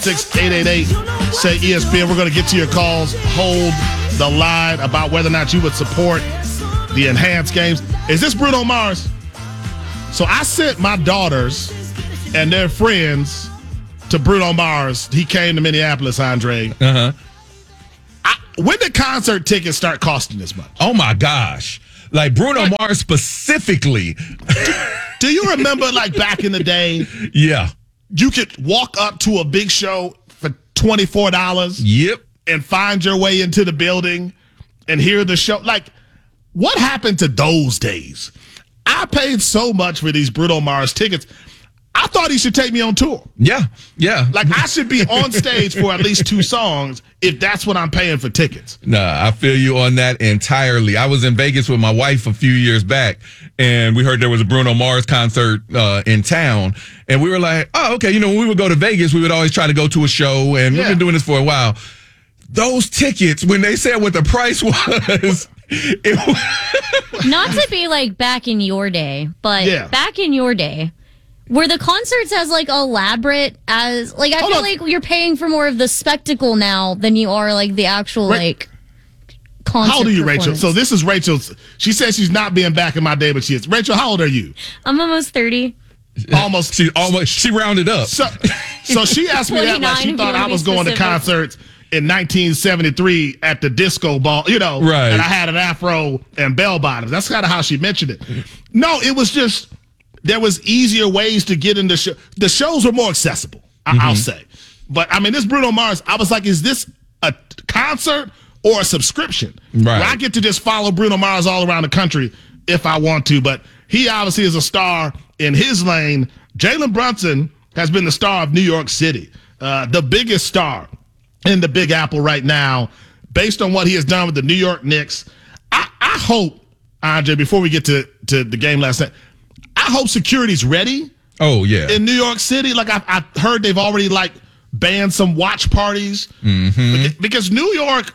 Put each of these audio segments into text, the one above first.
888 say ESPN. We're going to get to your calls. Hold the line about whether or not you would support the enhanced games. Is this Bruno Mars? So I sent my daughters and their friends to Bruno Mars. He came to Minneapolis, Andre. Uh-huh. When did concert tickets start costing this much? Oh, my gosh. Like Bruno Mars specifically. Do you remember, like, back in the day? Yeah. You could walk up to a big show for $24. Yep. And find your way into the building and hear the show. Like, what happened to those days? I paid so much for these Bruno Mars tickets. I thought he should take me on tour. Yeah, yeah. Like, I should be on stage for at least 2 songs if that's what I'm paying for tickets. Nah, I feel you on that entirely. I was in Vegas with my wife a few years back, and we heard there was a Bruno Mars concert in town, and we were like, oh, okay. You know, when we would go to Vegas, we would always try to go to a show, and we've been doing this for a while. Those tickets, when they said what the price was, not to be like back in your day, but back in your day, were the concerts as like elaborate as like I feel like you're paying for more of the spectacle now than you are like the actual like concert. How old are you, Rachel? So this is Rachel's. She says she's not being back in my day, but she is. Rachel, how old are you? I'm almost 30. Almost. She rounded up. So she asked me that like she thought I was going to concerts in 1973 at the disco ball, you know, right. And I had an afro and bell bottoms. That's kind of how she mentioned it. No, it was just there was easier ways to get in the show. The shows were more accessible, I'll say. But, I mean, this Bruno Mars, I was like, is this a concert or a subscription? Right. Where I get to just follow Bruno Mars all around the country if I want to. But he obviously is a star in his lane. Jalen Brunson has been the star of New York City, the biggest star in the Big Apple right now, based on what he has done with the New York Knicks. I hope, Andre, before we get to the game last night, I hope security's ready. Oh, yeah. In New York City. Like, I heard they've already, like, banned some watch parties. Because New York,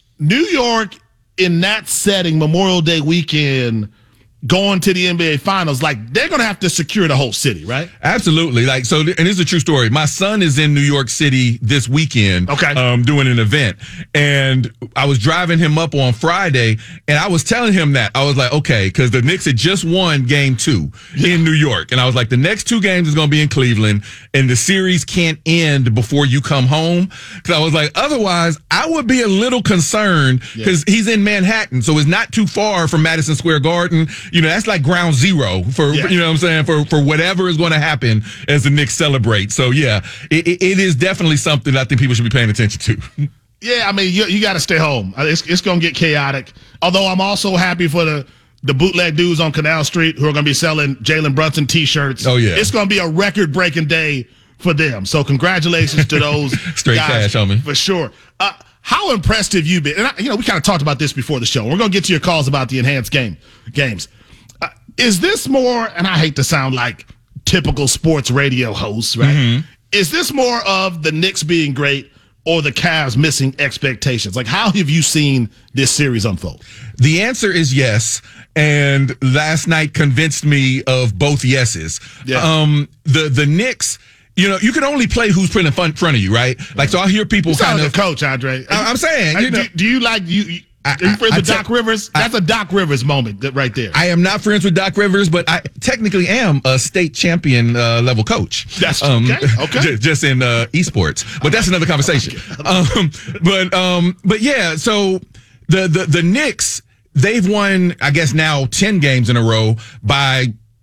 in that setting, Memorial Day weekend, going to the NBA Finals, like, they're going to have to secure the whole city, right? Absolutely. Like, so, and this is a true story. My son is in New York City this weekend, doing an event. And I was driving him up on Friday, and I was telling him that. I was like, okay, because the Knicks had just won game 2 in New York. And I was like, the next 2 games is going to be in Cleveland, and the series can't end before you come home. Because I was like, otherwise, I would be a little concerned because he's in Manhattan, so it's not too far from Madison Square Garden. You know, that's like ground zero for you know what I'm saying, for whatever is going to happen as the Knicks celebrate. So, yeah, it is definitely something I think people should be paying attention to. Yeah, I mean, you got to stay home. It's going to get chaotic. Although I'm also happy for the bootleg dudes on Canal Street who are going to be selling Jalen Brunson T-shirts. Oh, yeah. It's going to be a record-breaking day for them. So congratulations to those Straight guys, cash, homie. For sure. How impressed have you been? And we kind of talked about this before the show. We're going to get to your calls about the enhanced games. Is this more, and I hate to sound like typical sports radio hosts, right? Is this more of the Knicks being great or the Cavs missing expectations? Like, how have you seen this series unfold? The answer is yes, and last night convinced me of both yeses. Yeah. The Knicks, you know, you can only play who's put in front of you, right? Like, so I hear people kind of coach, Andre. I'm saying, you know, do you like you? Are you friends with Doc Rivers? That's a Doc Rivers moment right there. I am not friends with Doc Rivers, but I technically am a state champion level coach. That's okay. Just in esports, but that's another conversation. But yeah, so the Knicks, they've won, I guess now 10 games in a row by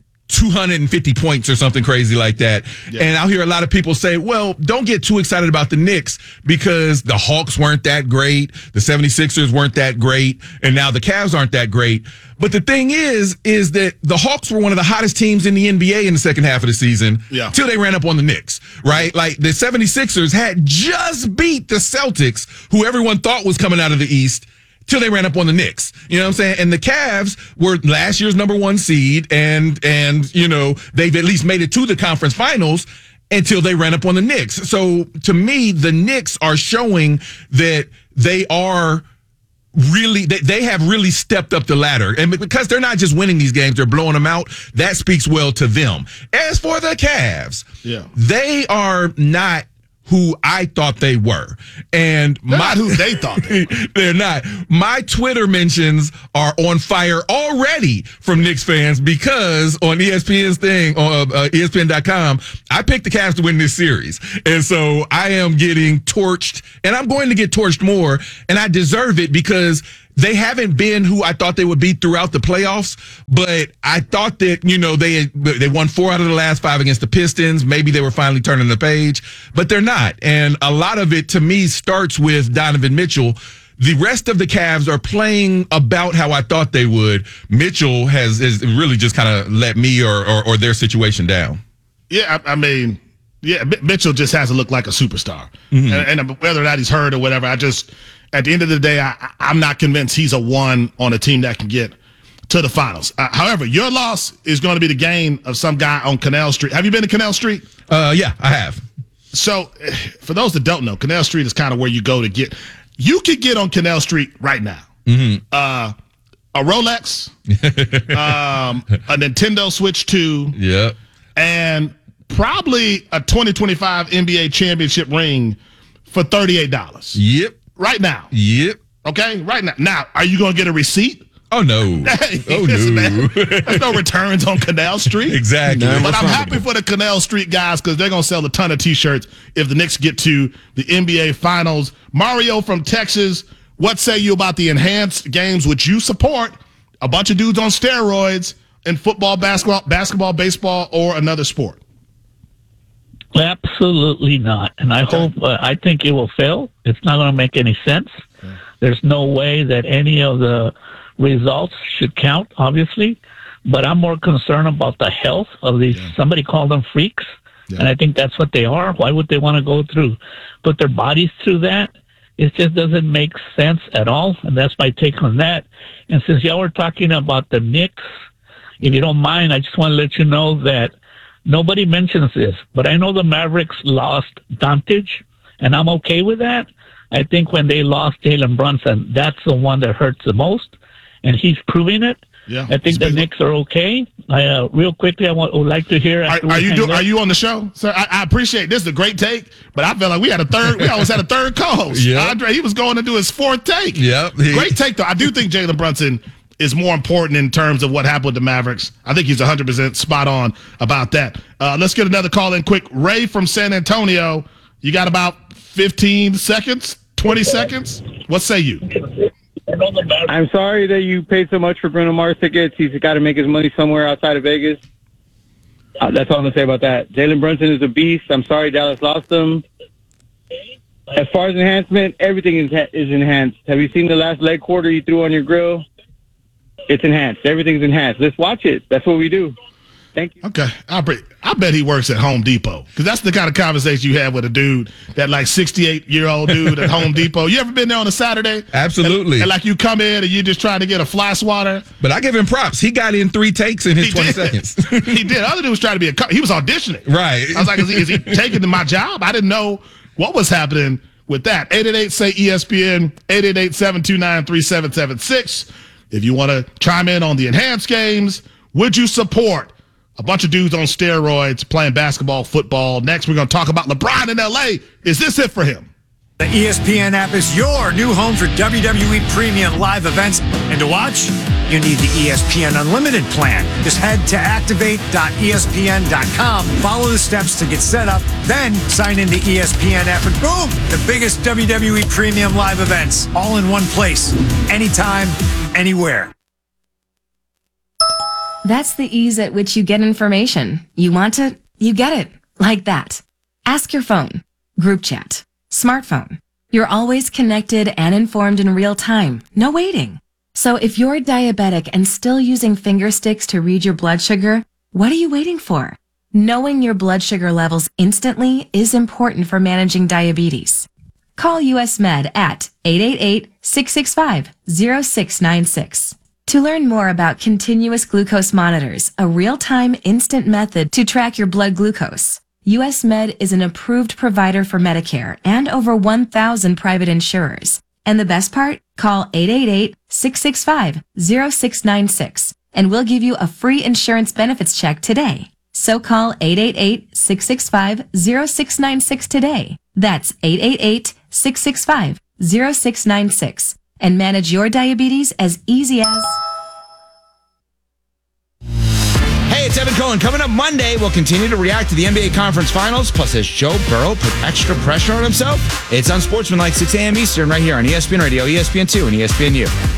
250 points or something crazy like that. Yeah. And I'll hear a lot of people say, well, don't get too excited about the Knicks because the Hawks weren't that great, the 76ers weren't that great, and now the Cavs aren't that great. But the thing is that the Hawks were one of the hottest teams in the NBA in the second half of the season till they ran up on the Knicks, right? Like, the 76ers had just beat the Celtics, who everyone thought was coming out of the East, till they ran up on the Knicks. You know what I'm saying? And the Cavs were last year's number 1 seed, and you know, they've at least made it to the conference finals until they ran up on the Knicks. So to me, the Knicks are showing that they are really, they have really stepped up the ladder. And because they're not just winning these games, they're blowing them out. That speaks well to them. As for the Cavs, they are not who I thought they were. And they're not who they thought they were. They're not. My Twitter mentions are on fire already from Knicks fans because on ESPN's thing, on ESPN.com, I picked the Cavs to win this series. And so I am getting torched, and I'm going to get torched more, and I deserve it because they haven't been who I thought they would be throughout the playoffs, but I thought that, they won 4 out of the last 5 against the Pistons. Maybe they were finally turning the page, but they're not. And a lot of it, to me, starts with Donovan Mitchell. The rest of the Cavs are playing about how I thought they would. Mitchell has really just kind of let me or their situation down. Yeah, I mean, Mitchell just hasn't looked like a superstar. Mm-hmm. And whether or not he's hurt or whatever, at the end of the day, I'm not convinced he's a one on a team that can get to the finals. However, your loss is going to be the gain of some guy on Canal Street. Have you been to Canal Street? Yeah, I have. So, for those that don't know, Canal Street is kind of where you go to get. You could get on Canal Street right now. Mm-hmm. A Rolex, a Nintendo Switch 2, yeah, and probably a 2025 NBA championship ring for $38. Yep. Right now. Yep. Okay, right now. Now, are you going to get a receipt? Oh, no. Listen, man, there's no returns on Canal Street. Exactly. No, but I'm happy for the Canal Street guys because they're going to sell a ton of T-shirts if the Knicks get to the NBA Finals. Mario from Texas, what say you about the enhanced games which you support? A bunch of dudes on steroids in football, basketball, baseball, or another sport. Absolutely not. And I think it will fail. It's not going to make any sense. Okay. There's no way that any of the results should count, obviously. But I'm more concerned about the health of these, somebody called them freaks. Yeah. And I think that's what they are. Why would they want to put their bodies through that? It just doesn't make sense at all. And that's my take on that. And since y'all were talking about the Knicks, if you don't mind, I just want to let you know that nobody mentions this, but I know the Mavericks lost Doncic, and I'm okay with that. I think when they lost Jalen Brunson, that's the one that hurts the most, and he's proving it. Yeah, I think the Knicks are okay. Real quickly, I would like to hear. Are you on the show, sir? I appreciate this. Is a great take, but I felt like we always had a third co-host. Yeah, Andre, he was going to do his 4th take. Yeah, great take though. I do think Jalen Brunson is more important in terms of what happened with the Mavericks. I think he's 100% spot on about that. Let's get another call in quick. Ray from San Antonio, you got about 15 seconds, 20 seconds? What say you? I'm sorry that you paid so much for Bruno Mars tickets. He's got to make his money somewhere outside of Vegas. That's all I'm going to say about that. Jalen Brunson is a beast. I'm sorry Dallas lost him. As far as enhancement, everything is enhanced. Have you seen the last leg quarter you threw on your grill? It's enhanced. Everything's enhanced. Let's watch it. That's what we do. Thank you. Okay. I bet he works at Home Depot because that's the kind of conversation you have with a dude, that like 68-year-old dude at Home Depot. You ever been there on a Saturday? Absolutely. And like you come in and you're just trying to get a fly swatter. But I give him props. He got in 3 takes in his 20 seconds. He did. Other dude was trying to be he was auditioning. Right. I was like, is he taking my job? I didn't know what was happening with that. 888-SAY-ESPN, 888-729-3776. If you want to chime in on the enhanced games, would you support a bunch of dudes on steroids playing basketball, football? Next, we're going to talk about LeBron in L.A. Is this it for him? The ESPN app is your new home for WWE Premium live events. And to watch, you need the ESPN Unlimited plan. Just head to activate.espn.com, follow the steps to get set up, then sign into ESPN app, and boom, the biggest WWE Premium live events, all in one place, anytime, anywhere. That's the ease at which you get information. You want it, you get it. Like that. Ask your phone. Group chat. Smartphone. You're always connected and informed in real time. No waiting. So if you're diabetic and still using finger sticks to read your blood sugar, what are you waiting for? Knowing your blood sugar levels instantly is important for managing diabetes. Call US Med at 888-665-0696. To learn more about continuous glucose monitors, a real-time instant method to track your blood glucose, US Med is an approved provider for Medicare and over 1,000 private insurers. And the best part? Call 888-665-0696 and we'll give you a free insurance benefits check today. So call 888-665-0696 today. That's 888-665-0696. And manage your diabetes as easy as... Hey, it's Evan Cohen. Coming up Monday, we'll continue to react to the NBA Conference Finals. Plus, has Joe Burrow put extra pressure on himself? It's Unsportsmanlike, 6 a.m. Eastern, right here on ESPN Radio, ESPN2, and ESPNU.